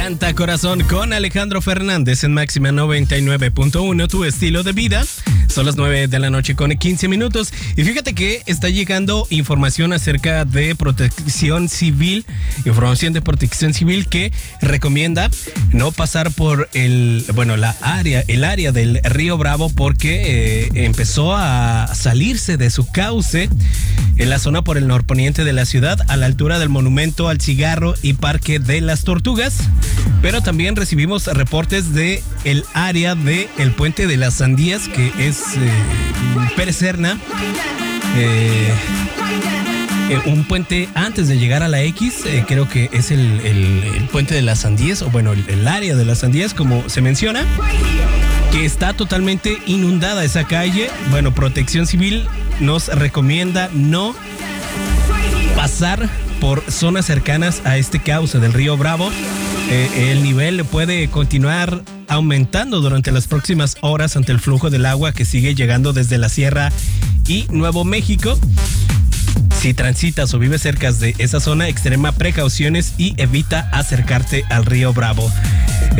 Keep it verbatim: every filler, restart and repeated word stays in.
Canta Corazón con Alejandro Fernández en Máxima noventa y nueve punto uno, tu estilo de vida. Son las nueve de la noche con quince minutos. Y fíjate que está llegando información acerca de protección civil, información de protección civil que recomienda no pasar por el, bueno, la área, el área del Río Bravo porque eh, empezó a salirse de su cauce en la zona por el norponiente de la ciudad, a la altura del Monumento al Cigarro y Parque de las Tortugas. Pero también recibimos reportes de el área de el Puente de las Sandías, que es eh, Pérez Serna, eh, eh, un puente antes de llegar a la X, eh, creo que es el, el, el Puente de las Sandías, o bueno, el, el área de las Sandías, como se menciona, que está totalmente inundada esa calle. Bueno, Protección Civil nos recomienda no pasar por zonas cercanas a este cauce del Río Bravo. Eh, el nivel puede continuar aumentando durante las próximas horas ante el flujo del agua que sigue llegando desde la Sierra y Nuevo México. Si transitas o vives cerca de esa zona, extrema precauciones y evita acercarte al Río Bravo.